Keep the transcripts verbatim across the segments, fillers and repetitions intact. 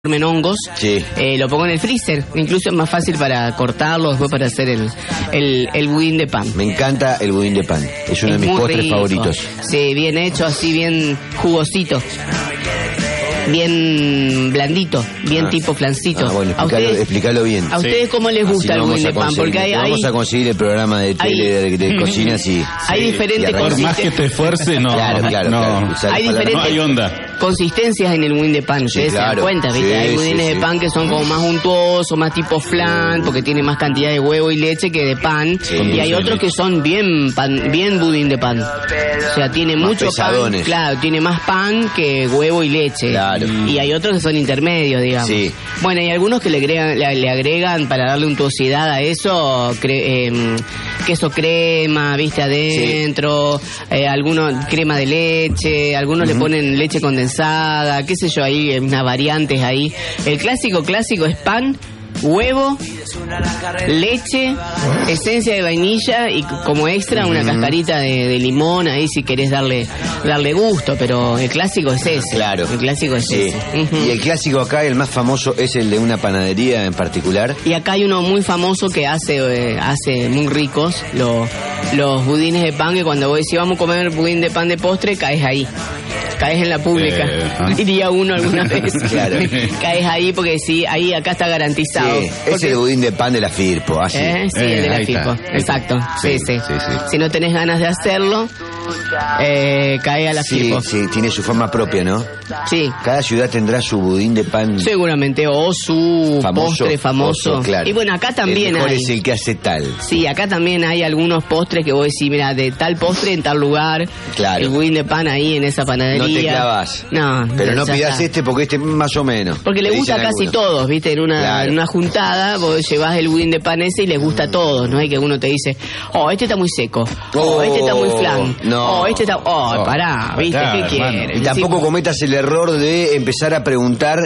en hongos, sí. eh, lo pongo en el freezer, incluso es más fácil para cortarlo después para hacer el, el, el budín de pan. Me encanta el budín de pan, es uno es de mis postres rico. favoritos. Sí, bien hecho, así bien jugosito, bien blandito, bien ah. tipo flancito. Ah, bueno, ¿A explícalo, ustedes, explícalo bien. ¿A ustedes sí. cómo les gusta Así el budín de pan? Porque hay, vamos hay, a conseguir el programa de tele hay, de, de cocinas y... Hay sí, diferentes Por más que te esfuerces, no. Claro, claro, no. claro. Hay diferentes no hay onda. consistencias en el budín de pan. Ustedes Sí, claro. se dan cuenta, ¿viste? Sí, hay budines sí, de sí. pan que son como más untuosos, más tipo flan, porque tiene más cantidad de huevo y leche que de pan. Sí, y hay sí, otros leche. que son bien pan, bien budín de pan. O sea, tiene Más mucho pesadones. pan. Claro, tiene más pan que huevo y leche. Claro. Y hay otros que son intermedios, digamos. Sí. Bueno, hay algunos que le agregan, le, le agregan para darle untuosidad a eso, cre, eh, queso crema, viste, adentro, sí. eh, algunos crema de leche, algunos uh-huh. le ponen leche condensada, qué sé yo, ahí unas variantes ahí. El clásico clásico es pan, huevo, leche, esencia de vainilla y como extra una cascarita de, de limón ahí si querés darle darle gusto, pero el clásico es ese. Claro. El clásico es sí. ese. Uh-huh. Y el clásico acá, el más famoso, es el de una panadería en particular. Y acá hay uno muy famoso que hace eh, hace muy ricos los, los budines de pan, que cuando vos decís vamos a comer budín de pan de postre, caes ahí. Caes en la pública, eh, ah. diría uno alguna vez. Claro. Caes ahí porque sí, ahí acá está garantizado. Sí, porque... es el budín de pan de la Firpo, así. ¿Eh? Sí, Eh, el de la ahí Firpo, está. exacto. Sí, Sí, sí, sí, sí. Si no tenés ganas de hacerlo, eh, cae a la Sí, Firpo. sí, tiene su forma propia, ¿no? Sí. Cada ciudad tendrá su budín de pan. Seguramente, o su Famoso, postre famoso. oso, claro. Y bueno, acá también el mejor hay. es el que hace tal. Sí, acá también hay algunos postres que vos decís, mira, de tal postre en tal lugar. Claro. El budín de pan ahí en esa panadería. No te clavas. No, Pero no ya pidas está. este porque este más o menos. Porque le te gusta a dicen casi algunos. todos, ¿viste? En una, Claro. en una juntada vos llevás el budín de pan ese y les gusta a todos, ¿no? Hay que uno te dice, oh, este está muy seco. Oh, Oh, este está muy flan. no. Oh, este está... Oh, Oh, pará, ¿viste? pará, ¿Qué hermano. quieres? Y tampoco Sí. cometas el error de empezar a preguntar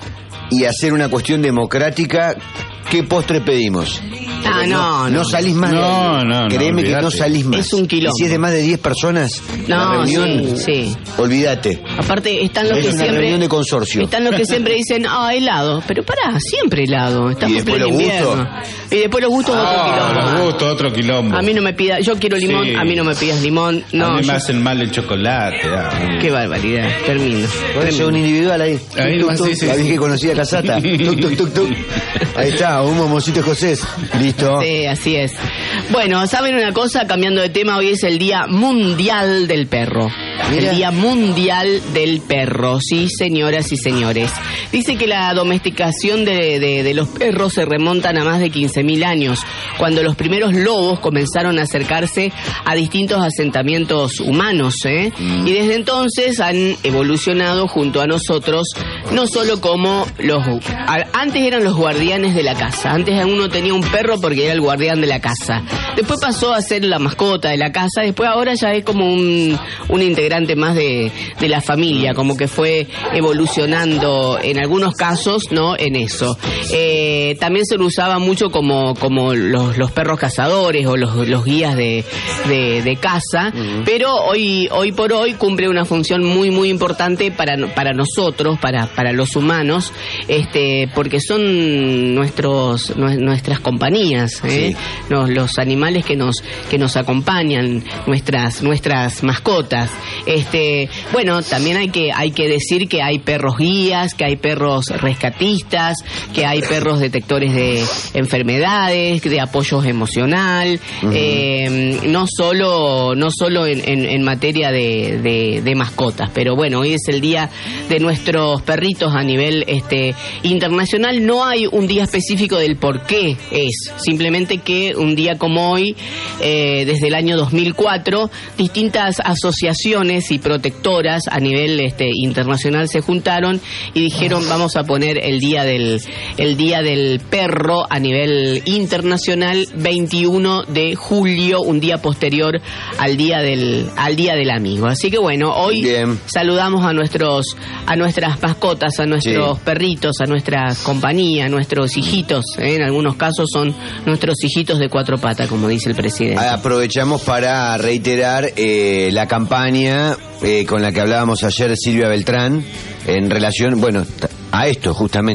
y hacer una cuestión democrática. ¿Qué postre pedimos? Ah, Porque no, no. No salís más de No, ahí. no, no, Créeme que no olvídate. salís más. Es un quilombo. Y si es de más de diez personas, la No, reunión, sí, sí. olvídate. Aparte están los Es que una siempre... reunión de consorcio. Están los que siempre dicen, ah, helado. Pero pará, siempre helado. Estamos ¿Y en después pleno los invierno. gustos? Y después los gustos otro Ah, quilombo. los gustos, otro quilombo. A mí no me pida, yo quiero limón, Sí. a mí no me pidas limón. No, a mí me yo- hacen mal el chocolate. ah. Qué barbaridad, termino. Por eso Tremendo. un individual ahí. Ahí Tuc, va, tuc, sí, tuc. sí, La sí. vi que conocía a Casata. Tuc, tuc, tuc, tuc. Ahí está, un momocito escocés. Listo. Sí, así es. Bueno, ¿saben una cosa? Cambiando de tema, hoy es el Día Mundial del Perro. Mira. El Día Mundial del Perro, sí, señoras y señores. Dice que la domesticación de, de, de los perros se remontan a más de quince mil años, cuando los primeros lobos comenzaron a acercarse a distintos asentamientos humanos, ¿eh? Mm. Y desde entonces han evolucionado junto a nosotros, no solo como los... a- Antes eran los guardianes de la casa, antes uno tenía un perro porque era el guardián de la casa. Después pasó a ser la mascota de la casa, después ahora ya es como un, un integrante más de, de la familia, como que fue evolucionando en algunos casos, ¿no? En eso. Eh, también se lo usaba mucho como, como los, los perros cazadores o los, los guías de, de, de caza, uh-huh. Pero hoy, hoy por hoy cumple una función muy, muy importante para, para nosotros, para, para los humanos, este, porque son nuestros, nuestras compañías, ¿eh? Sí. Los, los animales que nos, que nos acompañan, nuestras, nuestras mascotas. Este, bueno, también hay que, hay que decir que hay perros guías, que hay perros rescatistas, que hay perros detectores de enfermedades, de apoyo emocional, uh-huh. eh, no solo, no solo en, en, en materia de, de, de mascotas, pero bueno, hoy es el día de nuestros perritos a nivel este, internacional. No hay un día específico del por qué es, simplemente que un día como hoy, eh, desde el año dos mil cuatro, distintas asociaciones y protectoras a nivel este, internacional se juntaron y dijeron vamos a poner el día del el día del perro a nivel internacional veintiuno de julio, un día posterior al día del al día del amigo. Así que bueno, hoy Bien. saludamos a nuestros a nuestras mascotas, a nuestros sí. perritos, a nuestra compañía, a nuestros hijitos, ¿eh? En algunos casos son nuestros hijitos de cuatro patas, como dice el presidente. Aprovechamos para reiterar eh, la campaña eh, con la que hablábamos ayer Silvia Beltrán en relación, bueno, a esto justamente.